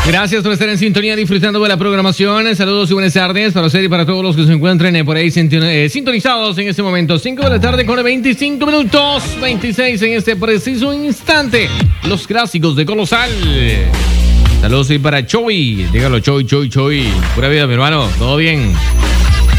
Gracias por estar en sintonía disfrutando de la programación. Saludos y buenas tardes para usted y para todos los que se encuentren por ahí sintonizados en este momento. 5 de la tarde con 25 minutos, 26 en este preciso instante. Los clásicos de Colosal. Saludos y para Choy. Dígalo, Choy. Pura vida, mi hermano. Todo bien.